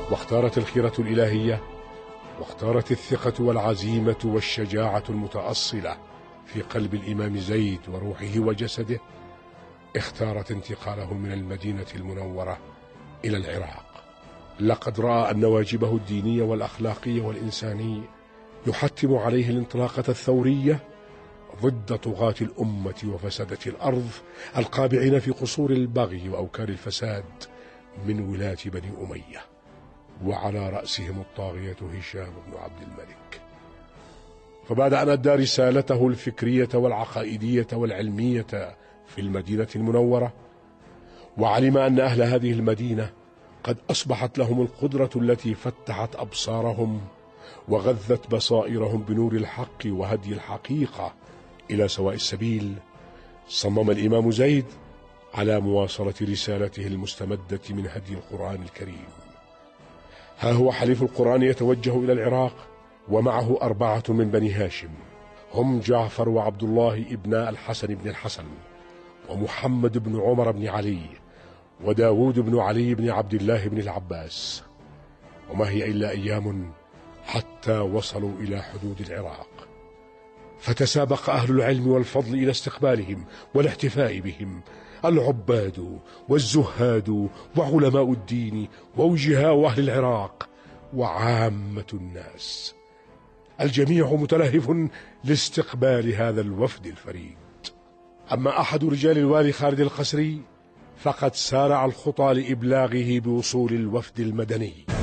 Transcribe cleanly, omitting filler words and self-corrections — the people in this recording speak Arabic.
واختارت الخيرة الإلهية، واختارت الثقة والعزيمة والشجاعة المتأصلة في قلب الإمام زيد وروحه وجسده، اختارت انتقاله من المدينة المنورة إلى العراق. لقد رأى أن واجبه الديني والأخلاقي والإنساني يحتم عليه الانطلاقة الثورية ضد طغاة الأمة وفسدة الأرض القابعين في قصور البغي وأوكار الفساد من ولاة بني أمية، وعلى رأسهم الطاغية هشام بن عبد الملك. فبعد أن أدى رسالته الفكرية والعقائدية والعلمية في المدينة المنورة، وعلم أن أهل هذه المدينة قد أصبحت لهم القدرة التي فتحت أبصارهم وغذت بصائرهم بنور الحق وهدي الحقيقة إلى سواء السبيل، صمم الإمام زيد على مواصلة رسالته المستمدة من هدي القرآن الكريم. ها هو حليف القرآن يتوجه إلى العراق، ومعه 4 من بني هاشم، هم جعفر وعبد الله ابن الحسن بن الحسن، ومحمد بن عمر بن علي، وداود بن علي بن عبد الله بن العباس. وما هي إلا أيام حتى وصلوا إلى حدود العراق، فتسابق أهل العلم والفضل إلى استقبالهم والاحتفاء بهم، العباد والزهاد وعلماء الدين ووجهاء أهل العراق وعامة الناس، الجميع متلهف لاستقبال هذا الوفد الفريد. أما أحد رجال الوالي خالد القسري فقد سارع الخطى لإبلاغه بوصول الوفد المدني.